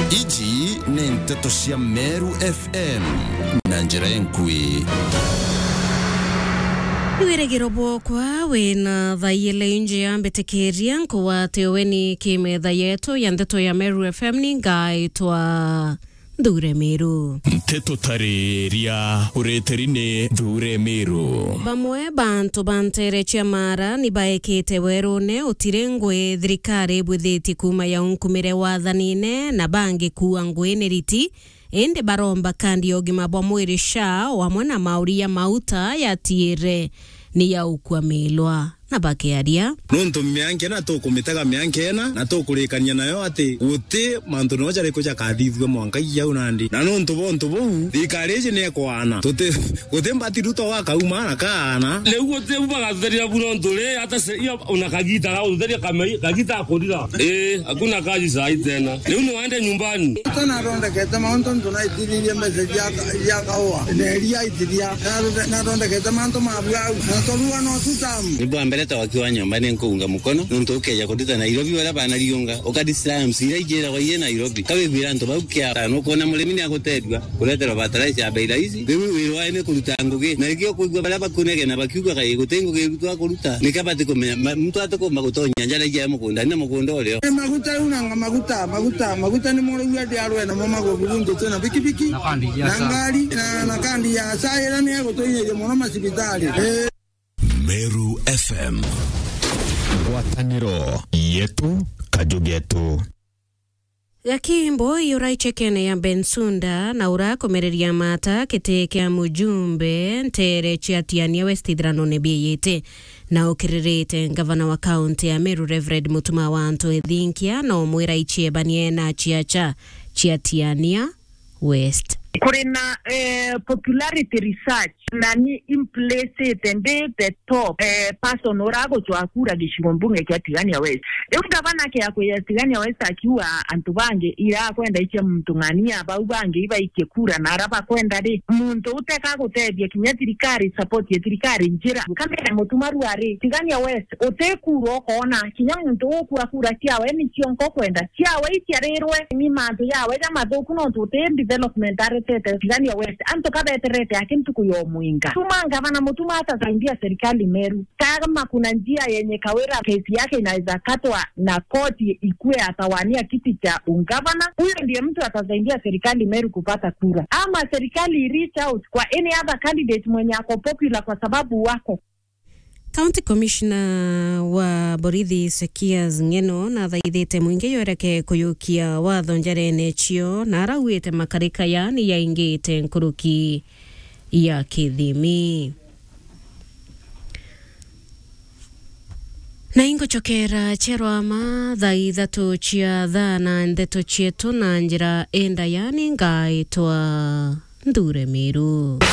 Iji ni nteto cia Meru FM na njira enkui. Iweregero bwokwa wina thayile inje ya mbetekeria nkuwa teoweni kimetha yetu ya nteto ya Meru FM ni ngaitwa Dure Meru. Nteto tariria ureterine Dure Meru. Bamwe bantu bantere chiamara ni baekete werone utirengwe thirikari bwithiti kuma ya unkumire wathanine na bangi kuwa ngwene riti ende baromba kandi yogima bwa mwiri sha wamwe na mauri ya mauta ya tiere ni ya ukwamilwa na bakiaria nuntu mianke na tukumitega mianke na tukurikania nayo ati uti mantu no jare kuja kathithwe mwanka ya unandi na nuntu bontu bu thikareje ne kwana tuti uti ruto wa kauma na kana leo uti ubaga theria burontule hata se unakagita au theria kagita akodira hakuna kazi sai tena leo ni waende nyumbani tena ronda keta maunto tunaitiria message ya kawa neria itiria na ronda keta manto mabwa na tolua no tutam ibo mbeleta wakiwa nyumbani nkuunga mukono nuntu ukeja kudita Nairobi wala bana liunga okadislam sira ijera wa ye Nairobi kawe biranto baukia no kona mulemini akotedwa kuletera bataraisha ya beira hizi wewe wiro ine kulutanguge na ikio kuigwa bala bakunege na bakiugwa kai gutenguge bitwa kuluta nikabati kumenya mtu atako magutonya njala ya mukunda na mukondo leo maguta unanga maguta ni moro yadi arwe na mama go bulungu tena bikibiki na ngali na kandi ya saira ni agotoye mono masibitali Meru FM. Wataniro yetu kajugetu. Gakimbo yuraichekene ya Bensunda na urakomereria mata kete kia mujumbe ntere chiatiania westidhrano nebiyete na ukirerete ngavana wa kaunti ya Meru Reverend Mutuma Wanto Ethinkia na umwira ichie baniena chiacha chiatiania West. Kurina popularity research nani in place tende the top person orago twakura gishigombunge kya Tigania West gavana ke ya Tigania West akiwa antubange ira kwenda iche mtungania baubange iba ikekura na araba kwenda ri muntu uteka gutebye kinyatirikari support ya tirikari njira kamera mutumaru ari Tigania West otekuro kona kinyamuntu okura kyawe ni chionko kwenda kyawe ityarerwe ni mantu yawe kama dokuno tute development Tigania West anto kabeterete akintu kuyo muinga tumanga bana mutuma hata zaindia serikali Meru kama kuna njia yenye kawera kesi yake inaweza katwa na koti ikue atawania kiti cha ungavana huyo ndiye mtu atazaindia serikali Meru kupata kura ama serikali reach out kwa any other candidate mwenye ako popular kwa sababu wako. County Commissioner wa Borithi Sekias Ngeno na thaithite mwingi yoreke kuyukia watho njarene chio na arauite makarika yani yaingite nkuruki ya kithimi. Na ingo chokera cherwama thaithatu chia thana ndeto chietu na njira enda yani ngaitwa Dure Meru.